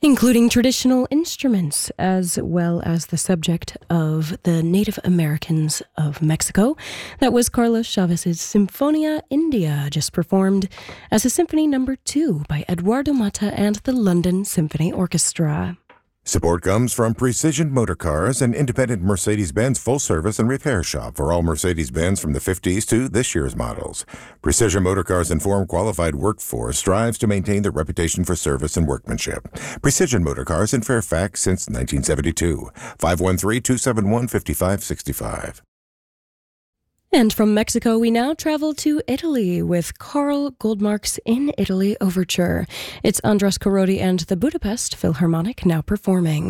including traditional instruments, as well as the subject of the Native Americans of Mexico. That was Carlos Chavez's Sinfonia India, just performed as a Symphony No. 2 by Eduardo Mata and the London Symphony Orchestra. Support comes from Precision Motorcars, an independent Mercedes-Benz full-service and repair shop for all Mercedes-Benz from the 50s to this year's models. Precision Motorcars' informed, qualified workforce strives to maintain their reputation for service and workmanship. Precision Motorcars in Fairfax since 1972. 513-271-5565. And from Mexico, we now travel to Italy with Carl Goldmark's In Italy Overture. It's Andras Koroty and the Budapest Philharmonic now performing.